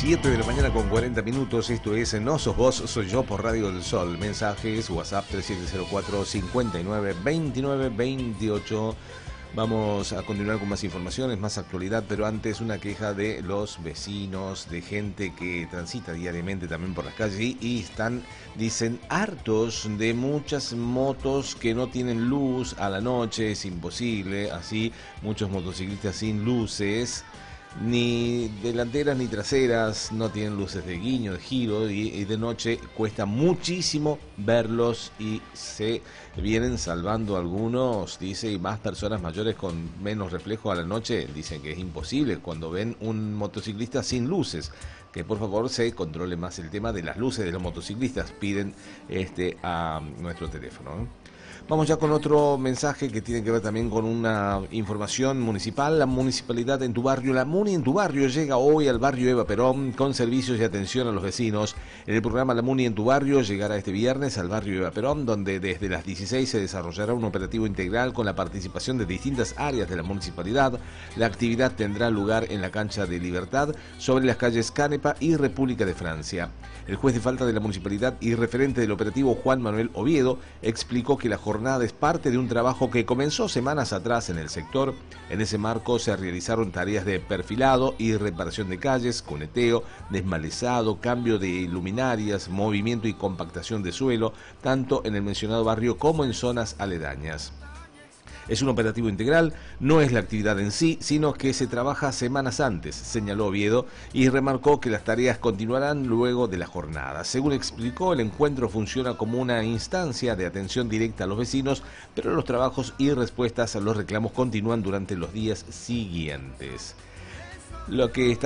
7 de la mañana con 40 minutos. Esto es No Sos Vos, Soy Yo por Radio del Sol. Mensajes, WhatsApp 3704 59 29 28. Vamos a continuar con más informaciones, más actualidad, pero antes una queja de los vecinos, de gente que transita diariamente también por las calles y están, dicen, hartos de muchas motos que no tienen luz a la noche. Es imposible, así muchos motociclistas sin luces, ni delanteras ni traseras, no tienen luces de guiño, de giro, y de noche cuesta muchísimo verlos y se vienen salvando algunos, dice, y más personas mayores con menos reflejo a la noche dicen que es imposible cuando ven un motociclista sin luces. Que por favor se controle más el tema de las luces de los motociclistas, piden a nuestro teléfono, ¿no? Vamos ya con otro mensaje que tiene que ver también con una información municipal. La municipalidad en tu barrio, la MUNI en tu barrio, llega hoy al barrio Eva Perón con servicios y atención a los vecinos. En el programa La MUNI en tu barrio llegará este viernes al barrio Eva Perón, donde desde las 16 se desarrollará un operativo integral con la participación de distintas áreas de la municipalidad. La actividad tendrá lugar en la cancha de Libertad, sobre las calles Canepa y República de Francia. El juez de falta de la municipalidad y referente del operativo, Juan Manuel Oviedo, explicó que la jornada es parte de un trabajo que comenzó semanas atrás en el sector. En ese marco se realizaron tareas de perfilado y reparación de calles, cuneteo, desmalezado, cambio de luminarias, movimiento y compactación de suelo, tanto en el mencionado barrio como en zonas aledañas. Es un operativo integral, no es la actividad en sí, sino que se trabaja semanas antes, señaló Oviedo, y remarcó que las tareas continuarán luego de la jornada. Según explicó, el encuentro funciona como una instancia de atención directa a los vecinos, pero los trabajos y respuestas a los reclamos continúan durante los días siguientes. Lo que está